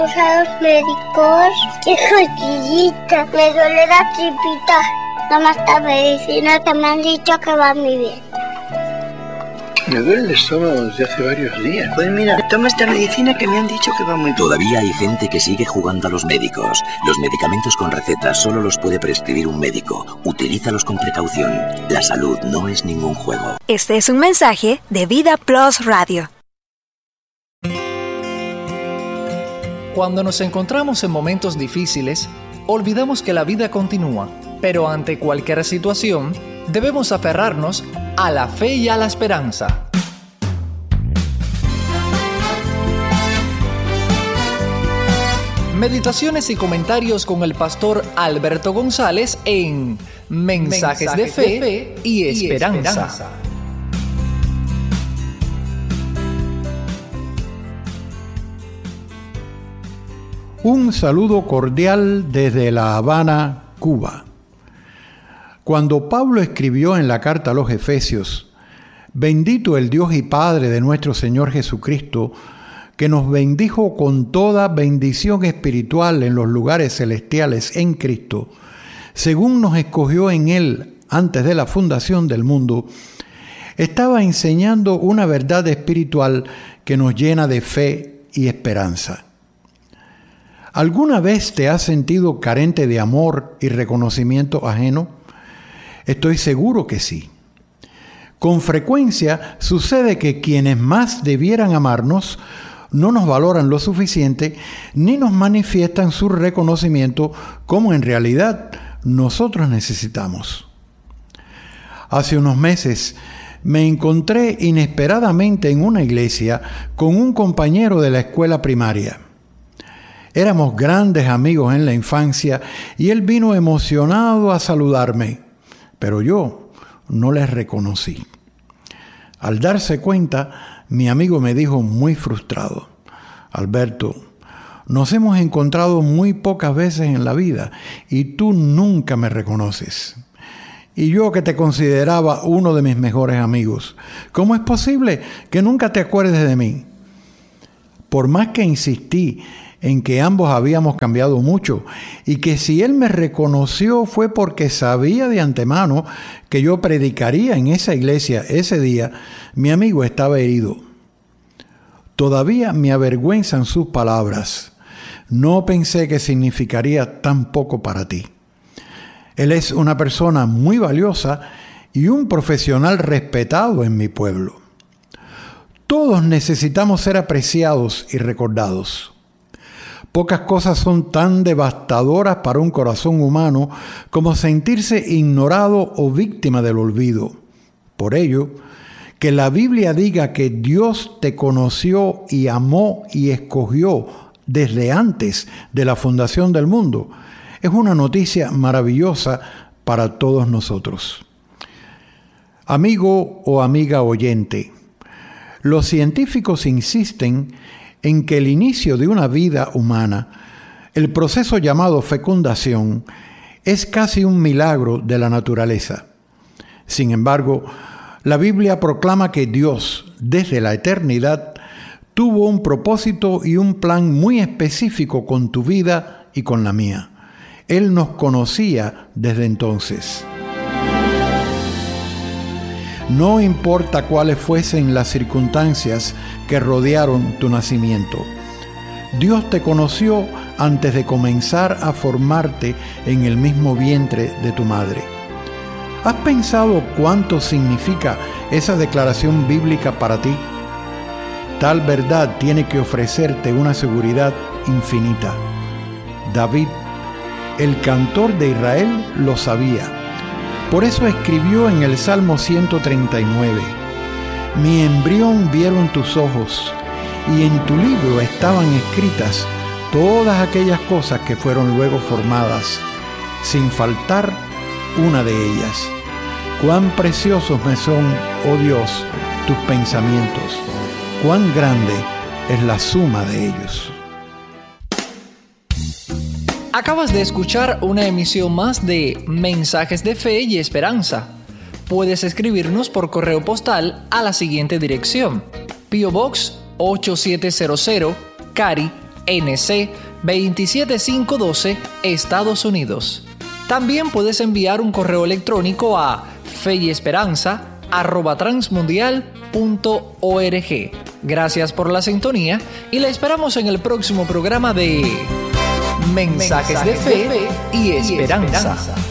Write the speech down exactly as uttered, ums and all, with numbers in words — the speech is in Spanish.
A los médicos, qué cosquillita, me duele la tripita. Toma esta medicina que me han dicho que va muy bien. Me duele el estómago desde hace varios días. Pues mira, toma esta medicina que me han dicho que va muy bien. Todavía hay gente que sigue jugando a los médicos. Los medicamentos con receta solo los puede prescribir un médico. Utilízalos con precaución. La salud no es ningún juego. Este es un mensaje de Vida Plus Radio. Cuando nos encontramos en momentos difíciles, olvidamos que la vida continúa, pero ante cualquier situación, debemos aferrarnos a la fe y a la esperanza. Meditaciones y comentarios con el pastor Alberto González en Mensajes, Mensajes de, fe de Fe y Esperanza. Y esperanza. Un saludo cordial desde La Habana, Cuba. Cuando Pablo escribió en la carta a los Efesios, bendito el Dios y Padre de nuestro Señor Jesucristo, que nos bendijo con toda bendición espiritual en los lugares celestiales en Cristo, según nos escogió en Él antes de la fundación del mundo, estaba enseñando una verdad espiritual que nos llena de fe y esperanza. ¿Alguna vez te has sentido carente de amor y reconocimiento ajeno? Estoy seguro que sí. Con frecuencia sucede que quienes más debieran amarnos no nos valoran lo suficiente ni nos manifiestan su reconocimiento como en realidad nosotros necesitamos. Hace unos meses me encontré inesperadamente en una iglesia con un compañero de la escuela primaria. Éramos grandes amigos en la infancia y él vino emocionado a saludarme, pero yo no le reconocí. Al darse cuenta, mi amigo me dijo muy frustrado: Alberto, nos hemos encontrado muy pocas veces en la vida y tú nunca me reconoces. Y yo que te consideraba uno de mis mejores amigos, ¿cómo es posible que nunca te acuerdes de mí? Por más que insistí en que ambos habíamos cambiado mucho y que si él me reconoció fue porque sabía de antemano que yo predicaría en esa iglesia ese día, mi amigo estaba herido. Todavía me avergüenzan sus palabras. No pensé que significaría tan poco para ti. Él es una persona muy valiosa y un profesional respetado en mi pueblo. Todos necesitamos ser apreciados y recordados. Pocas cosas son tan devastadoras para un corazón humano como sentirse ignorado o víctima del olvido. Por ello, que la Biblia diga que Dios te conoció y amó y escogió desde antes de la fundación del mundo es una noticia maravillosa para todos nosotros. Amigo o amiga oyente, los científicos insisten en que el inicio de una vida humana, el proceso llamado fecundación, es casi un milagro de la naturaleza. Sin embargo, la Biblia proclama que Dios, desde la eternidad, tuvo un propósito y un plan muy específico con tu vida y con la mía. Él nos conocía desde entonces. No importa cuáles fuesen las circunstancias que rodearon tu nacimiento. Dios te conoció antes de comenzar a formarte en el mismo vientre de tu madre. ¿Has pensado cuánto significa esa declaración bíblica para ti? Tal verdad tiene que ofrecerte una seguridad infinita. David, el cantor de Israel, lo sabía. Por eso escribió en el Salmo ciento treinta y nueve: Mi embrión vieron tus ojos, y en tu libro estaban escritas todas aquellas cosas que fueron luego formadas, sin faltar una de ellas. Cuán preciosos me son, oh Dios, tus pensamientos, cuán grande es la suma de ellos. Acabas de escuchar una emisión más de Mensajes de Fe y Esperanza. Puedes escribirnos por correo postal a la siguiente dirección: P O Box ocho siete cero cero, Cary, N C dos siete cinco uno dos, Estados Unidos. También puedes enviar un correo electrónico a feyesperanza arroba transmundial punto org. Gracias por la sintonía y la esperamos en el próximo programa de Mensajes, Mensajes de, fe de Fe y Esperanza. Y esperanza.